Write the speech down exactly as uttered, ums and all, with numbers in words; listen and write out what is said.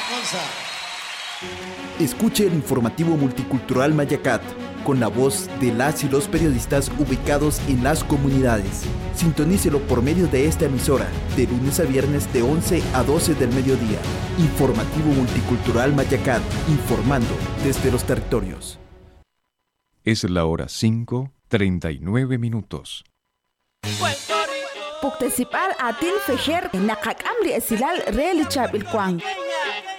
Escuche el informativo multicultural Mayacat, con la voz de las y los periodistas ubicados en las comunidades. Sintonícelo por medio de esta emisora, de lunes a viernes de once a doce del mediodía. Informativo multicultural Mayacat, informando desde los territorios. Es la hora cinco, treinta y nueve minutos. Puktesipal atil fejer nakak amri esilal reali chabil kwang.